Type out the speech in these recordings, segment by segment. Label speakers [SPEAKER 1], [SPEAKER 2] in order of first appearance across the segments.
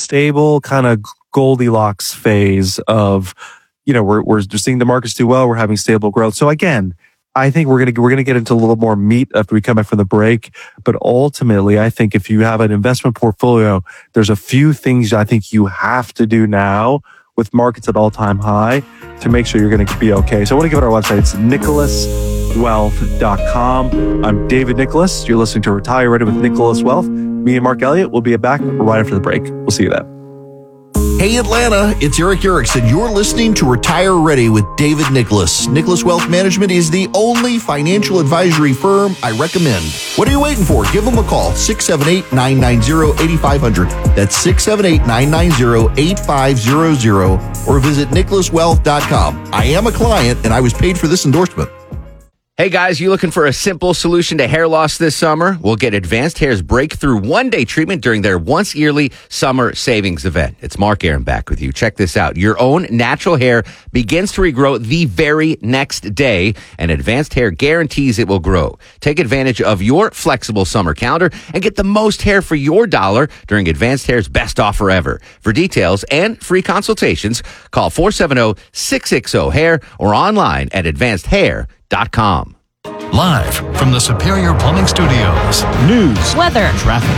[SPEAKER 1] stable kind of Goldilocks phase of, we're just seeing the markets do well. We're having stable growth. So again, I think we're gonna get into a little more meat after we come back from the break. But ultimately, I think if you have an investment portfolio, there's a few things I think you have to do now with markets at all-time high to make sure you're going to be okay. So I want to give it our website. It's nicholaswealth.com. I'm David Nicholas. You're listening to Retire Ready with Nicholas Wealth. Me and Mark Elliott will be back right after the break. We'll see you then.
[SPEAKER 2] Hey Atlanta, it's Eric Erickson. You're listening to Retire Ready with David Nicholas. Nicholas Wealth Management is the only financial advisory firm I recommend. What are you waiting for? Give them a call, 678-990-8500. That's 678-990-8500, or visit nicholaswealth.com. I am a client and I was paid for this endorsement.
[SPEAKER 3] Hey guys, you looking for a simple solution to hair loss this summer? We'll get Advanced Hair's breakthrough one-day treatment during their once-yearly summer savings event. It's Mark Aaron back with you. Check this out. Your own natural hair begins to regrow the very next day, and Advanced Hair guarantees it will grow. Take advantage of your flexible summer calendar and get the most hair for your dollar during Advanced Hair's best offer ever. For details and free consultations, call 470-660-HAIR or online at advancedhair.com.
[SPEAKER 4] Live from the Superior Plumbing Studios. News,
[SPEAKER 5] weather,
[SPEAKER 4] traffic.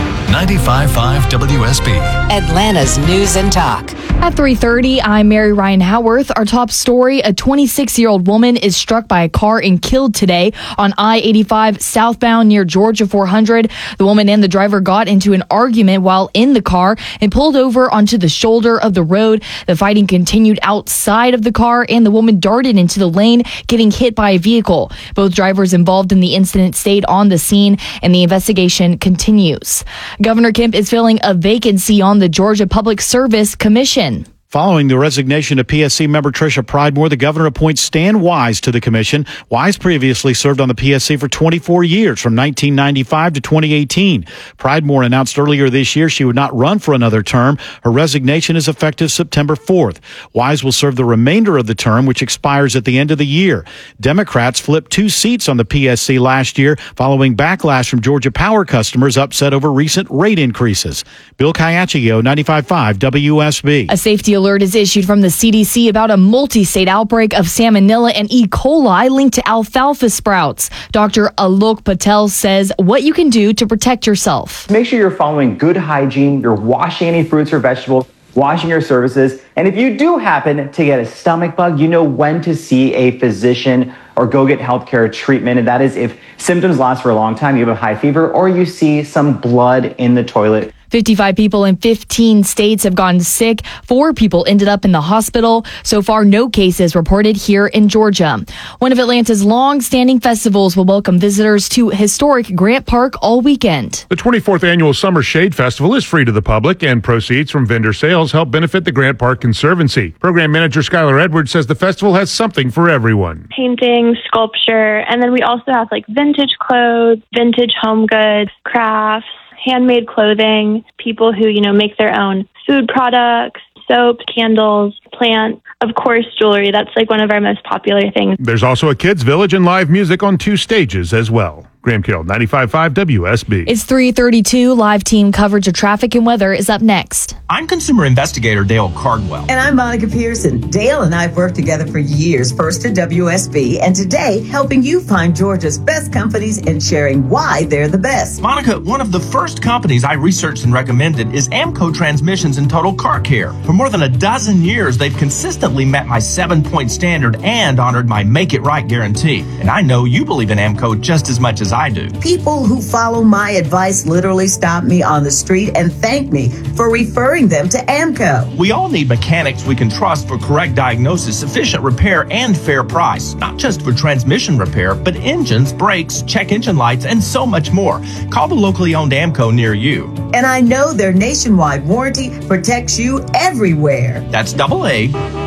[SPEAKER 4] 95.5 WSB.
[SPEAKER 5] Atlanta's News and Talk.
[SPEAKER 6] At 3:30, I'm Mary Ryan Howarth. Our top story, a 26-year-old woman is struck by a car and killed today on I-85 southbound near Georgia 400. The woman and the driver got into an argument while in the car and pulled over onto the shoulder of the road. The fighting continued outside of the car and the woman darted into the lane, getting hit by a vehicle. Both drivers involved in the incident stayed on the scene and the investigation continues. Governor Kemp is filling a vacancy on the Georgia Public Service Commission.
[SPEAKER 7] Following the resignation of PSC member Tricia Pridemore, the governor appoints Stan Wise to the commission. Wise previously served on the PSC for 24 years, from 1995 to 2018. Pridemore announced earlier this year she would not run for another term. Her resignation is effective September 4th. Wise will serve the remainder of the term, which expires at the end of the year. Democrats flipped 2 seats on the PSC last year, following backlash from Georgia Power customers upset over recent rate increases. Bill Caiaccio, 95.5 WSB.
[SPEAKER 6] A safety alert is issued from the CDC about a multi-state outbreak of salmonella and E. coli linked to alfalfa sprouts. Dr. Alok Patel says what you can do to protect yourself.
[SPEAKER 8] Make sure you're following good hygiene, you're washing any fruits or vegetables, washing your surfaces, and if you do happen to get a stomach bug, you know when to see a physician or go get healthcare treatment, and that is if symptoms last for a long time, you have a high fever, or you see some blood in the toilet.
[SPEAKER 6] 55 people in 15 states have gotten sick. 4 people ended up in the hospital. So far, no cases reported here in Georgia. One of Atlanta's long-standing festivals will welcome visitors to historic Grant Park all weekend.
[SPEAKER 9] The 24th Annual Summer Shade Festival is free to the public, and proceeds from vendor sales help benefit the Grant Park Conservancy. Program manager Skylar Edwards says the festival has something for everyone.
[SPEAKER 10] Painting, sculpture, and then we also have vintage clothes, vintage home goods, crafts, handmade clothing, people who, make their own food products, soap, candles, plants, of course, jewelry. That's one of our most popular things.
[SPEAKER 9] There's also a kids' village and live music on 2 stages as well. Graham Carroll, 95.5 WSB.
[SPEAKER 6] It's 3:32. Live team coverage of traffic and weather is up next.
[SPEAKER 11] I'm consumer investigator Dale Cardwell.
[SPEAKER 12] And I'm Monica Pearson. Dale and I have worked together for years, first at WSB, and today helping you find Georgia's best companies and sharing why they're the best.
[SPEAKER 11] Monica, one of the first companies I researched and recommended is Amco Transmissions and Total Car Care. For more than a dozen years, they've consistently met my 7-point standard and honored my Make It Right guarantee. And I know you believe in Amco just as much as I do.
[SPEAKER 12] People who follow my advice literally stop me on the street and thank me for referring them to Amco.
[SPEAKER 11] We all need mechanics we can trust for correct diagnosis, efficient repair, and fair price. Not just for transmission repair, but engines, brakes, check engine lights, and so much more. Call the locally owned Amco near you.
[SPEAKER 12] And I know their nationwide warranty protects you everywhere.
[SPEAKER 11] That's AA.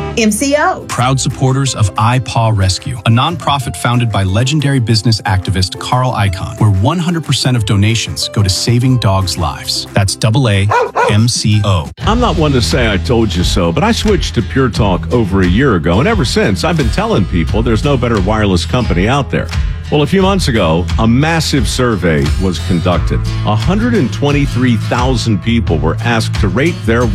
[SPEAKER 12] MCO.
[SPEAKER 13] Proud supporters of iPaw Rescue, a nonprofit founded by legendary business activist Carl Icahn, where 100% of donations go to saving dogs' lives. That's AA MCO.
[SPEAKER 14] I'm not one to say I told you so, but I switched to Pure Talk over a year ago, and ever since I've been telling people there's no better wireless company out there. Well, a few months ago, a massive survey was conducted. 123,000 people were asked to rate their